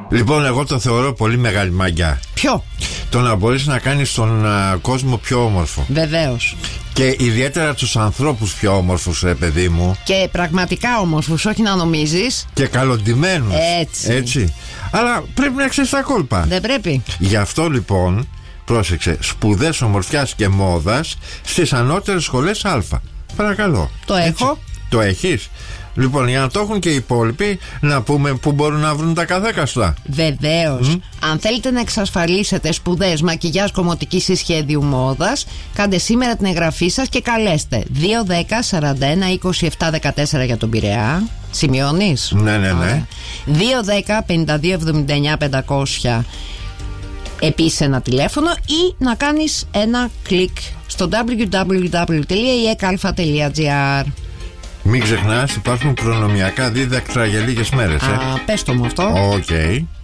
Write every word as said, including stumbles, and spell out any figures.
Λοιπόν, εγώ το θεωρώ πολύ μεγάλη μαγιά. Ποιο? Το να μπορείς να κάνεις τον uh, κόσμο πιο όμορφο. Βεβαίως. Και ιδιαίτερα τους ανθρώπους πιο όμορφους, ρε παιδί μου. Και πραγματικά όμορφους, όχι να νομίζεις. Και καλοντημένους. Έτσι. Έτσι. Αλλά πρέπει να ξέρεις τα κόλπα. Δεν πρέπει. Γι' αυτό λοιπόν, πρόσεξε, σπουδές ομορφιάς και μόδας στις ανώτερες σχολές Α. Παρακαλώ. Το Έτσι. έχω. Το έχεις? Λοιπόν, για να το έχουν και οι υπόλοιποι, να πούμε που μπορούν να βρουν τα καθέκαστα. Βεβαίως. Mm. Αν θέλετε να εξασφαλίσετε σπουδές μακιγιάζ κομμωτικής ή σχέδιου μόδας, κάντε σήμερα την εγγραφή σας και καλέστε δύο δέκα σαράντα ένα είκοσι επτά δεκατέσσερα για τον Πειραιά. Σημειώνεις? Ναι, ναι, ναι. δύο δέκα πενήντα δύο εβδομήντα εννιά πεντακόσια. Επίσης ένα τηλέφωνο ή να κάνεις ένα κλικ στο double-u double-u double-u τελεία ι εκ αλφα τελεία τζι άρ. Μην ξεχνάς, υπάρχουν προνομιακά δίδακτρα για λίγες μέρες. Α, ε. πες το μου αυτό. Οκ. Okay.